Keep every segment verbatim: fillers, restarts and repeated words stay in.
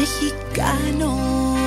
mexicanos.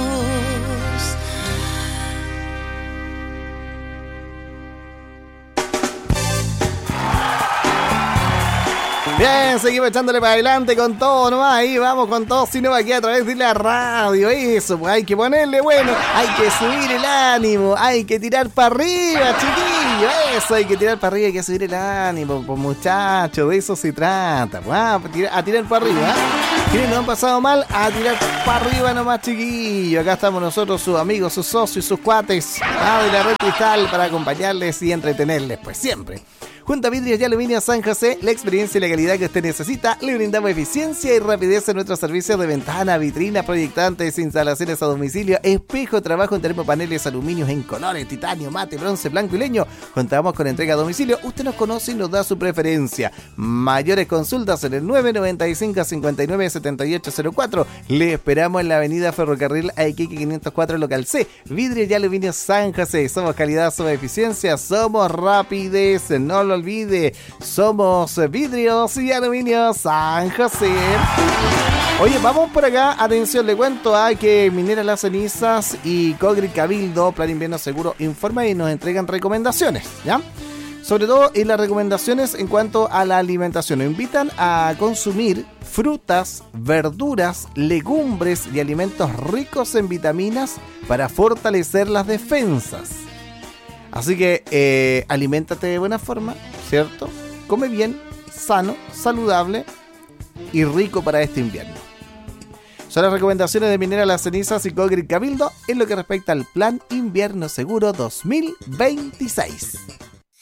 Bien, seguimos echándole para adelante con todo nomás, ahí vamos con todo, sino aquí a través de la radio, eso, pues hay que ponerle bueno, hay que subir el ánimo, hay que tirar para arriba, chiquillos, eso, hay que tirar para arriba, hay que subir el ánimo, pues muchachos, de eso se trata, pues, ah, a tirar para arriba, ¿eh? ¿Quiénes nos han pasado mal? A tirar para arriba nomás, chiquillos, acá estamos nosotros, sus amigos, sus socios, sus cuates, ah, de la Red Cristal para acompañarles y entretenerles, pues siempre. Junto a Vidrios y Aluminio San José, la experiencia y la calidad que usted necesita, le brindamos eficiencia y rapidez en nuestros servicios de ventana, vitrinas, proyectantes, instalaciones a domicilio, espejo, trabajo en termopaneles, aluminios en colores, titanio, mate, bronce, blanco y leño. Contamos con entrega a domicilio. Usted nos conoce y nos da su preferencia. Mayores consultas en el nueve nueve cinco, cinco nueve, siete ocho cero cuatro. Le esperamos en la avenida Ferrocarril Aiquique quinientos cuatro, local C. Vidrios y Aluminio San José. Somos calidad, somos eficiencia, somos rapidez. No lo olvide, somos Vidrios y Aluminio San José. Oye, vamos por acá, atención, le cuento a que Minera Las Cenizas y Cogri Cabildo, Plan Invierno Seguro, informa y nos entregan recomendaciones, ¿ya? Sobre todo en las recomendaciones en cuanto a la alimentación. Nos invitan a consumir frutas, verduras, legumbres y alimentos ricos en vitaminas para fortalecer las defensas. Así que eh, aliméntate de buena forma, ¿cierto? Come bien, sano, saludable y rico para este invierno. Son las recomendaciones de Minera Las Cenizas y Cogri Cabildo en lo que respecta al Plan Invierno Seguro dos mil veintiséis.